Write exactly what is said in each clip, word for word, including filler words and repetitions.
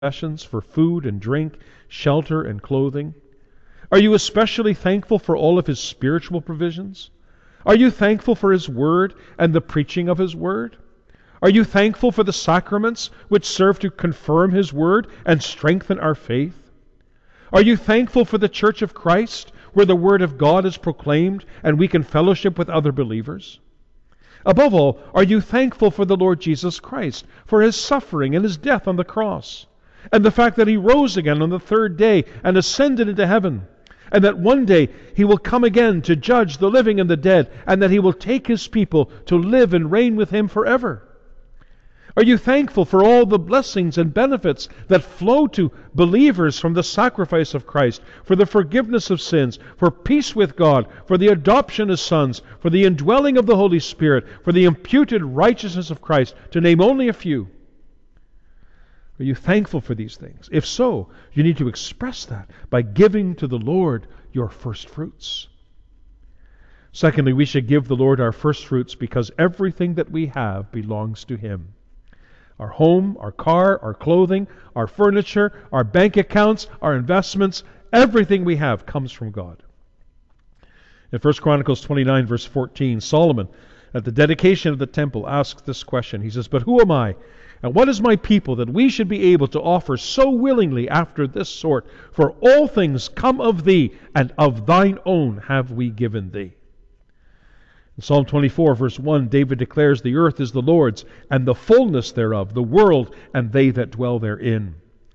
possessions, for food and drink, shelter and clothing? Are you especially thankful for all of His spiritual provisions? Are you thankful for His Word and the preaching of His Word? Are you thankful for the sacraments which serve to confirm His Word and strengthen our faith? Are you thankful for the Church of Christ, where the Word of God is proclaimed and we can fellowship with other believers? Above all, are you thankful for the Lord Jesus Christ, for His suffering and His death on the cross, and the fact that He rose again on the third day and ascended into heaven, and that one day He will come again to judge the living and the dead, and that He will take His people to live and reign with Him forever? Are you thankful for all the blessings and benefits that flow to believers from the sacrifice of Christ, for the forgiveness of sins, for peace with God, for the adoption as sons, for the indwelling of the Holy Spirit, for the imputed righteousness of Christ, to name only a few? Are you thankful for these things? If so, you need to express that by giving to the Lord your first fruits. Secondly, we should give the Lord our first fruits because everything that we have belongs to Him. Our home, our car, our clothing, our furniture, our bank accounts, our investments, everything we have comes from God. In First Chronicles twenty-nine, verse fourteen, Solomon, at the dedication of the temple, asks this question. He says, "But who am I, and what is my people, that we should be able to offer so willingly after this sort? For all things come of Thee, and of Thine own have we given Thee." In Psalm twenty-four, verse one, David declares, "The earth is the Lord's, and the fullness thereof, the world, and they that dwell therein."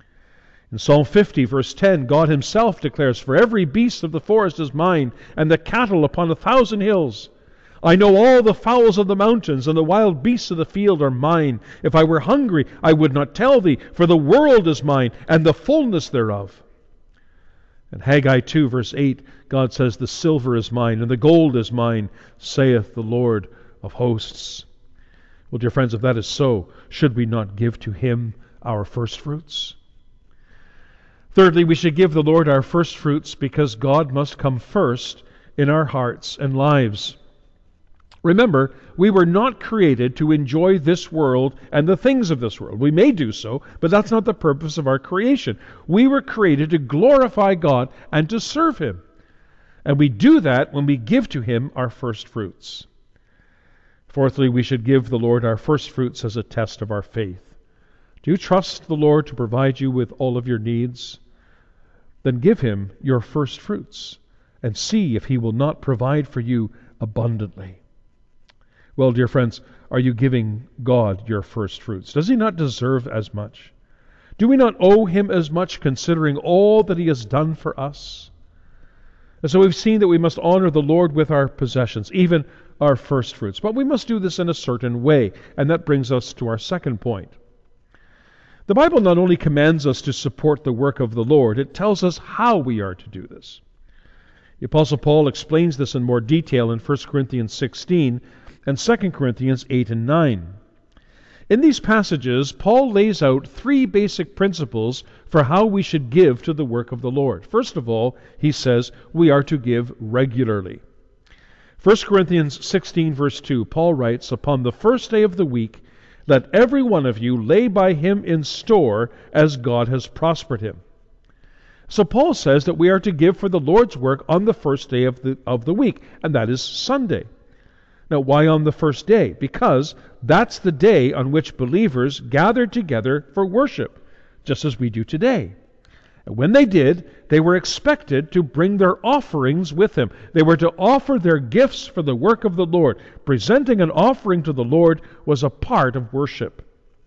In Psalm fifty, verse ten, God Himself declares, "For every beast of the forest is mine, and the cattle upon a thousand hills. I know all the fowls of the mountains, and the wild beasts of the field are mine. If I were hungry, I would not tell Thee, for the world is mine, and the fullness thereof." In Haggai two, verse eight, God says, "The silver is mine, and the gold is mine, saith the Lord of hosts." Well, dear friends, if that is so, should we not give to Him our first fruits? Thirdly, we should give the Lord our first fruits because God must come first in our hearts and lives. Remember, we were not created to enjoy this world and the things of this world. We may do so, but that's not the purpose of our creation. We were created to glorify God and to serve Him. And we do that when we give to Him our first fruits. Fourthly, we should give the Lord our first fruits as a test of our faith. Do you trust the Lord to provide you with all of your needs? Then give Him your first fruits and see if He will not provide for you abundantly. Well, dear friends, are you giving God your first fruits? Does He not deserve as much? Do we not owe Him as much, considering all that He has done for us? And so we've seen that we must honor the Lord with our possessions, even our first fruits. But we must do this in a certain way, and that brings us to our second point. The Bible not only commands us to support the work of the Lord, it tells us how we are to do this. The Apostle Paul explains this in more detail in First Corinthians sixteen, and Second Corinthians eight and nine. In these passages, Paul lays out three basic principles for how we should give to the work of the Lord. First of all, he says we are to give regularly. First Corinthians sixteen, verse two, Paul writes, "Upon the first day of the week, let every one of you lay by him in store as God has prospered him." So Paul says that we are to give for the Lord's work on the first day of the, of the week, and that is Sunday. Now, why on the first day? Because that's the day on which believers gathered together for worship, just as we do today. And when they did, they were expected to bring their offerings with them. They were to offer their gifts for the work of the Lord. Presenting an offering to the Lord was a part of worship.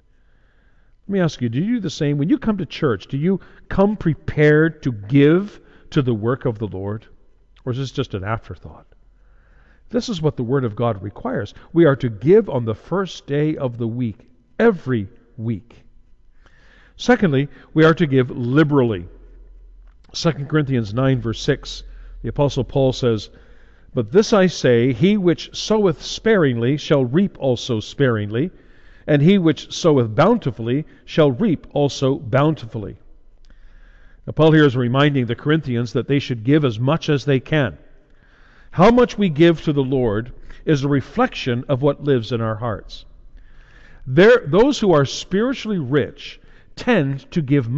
Let me ask you, do you do the same? When you come to church, do you come prepared to give to the work of the Lord? Or is this just an afterthought? This is what the Word of God requires. We are to give on the first day of the week, every week. Secondly, we are to give liberally. Second Corinthians nine, verse six, the Apostle Paul says, "But this I say, he which soweth sparingly shall reap also sparingly, and he which soweth bountifully shall reap also bountifully." Now, Paul here is reminding the Corinthians that they should give as much as they can. How much we give to the Lord is a reflection of what lives in our hearts. There, those who are spiritually rich tend to give